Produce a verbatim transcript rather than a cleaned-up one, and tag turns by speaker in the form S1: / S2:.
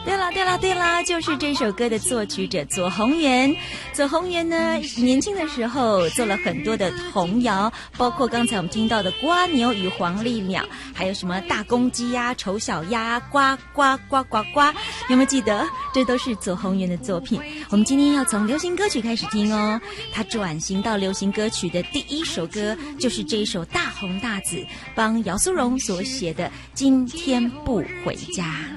S1: 对了，对了，对了，就是这首歌的作曲者左宏元。左宏元呢，年轻的时候做了很多的童谣，包括刚才我们听到的《蜗牛与黄鹂鸟》，还有什么大公鸡呀、丑小鸭、呱呱呱呱呱，有没有记得？这都是左宏元的作品。我们今天要从流行歌曲开始听哦。他转型到流行歌曲的第一首歌，就是这一首大红大紫，帮姚苏蓉所写的《今天不回家》。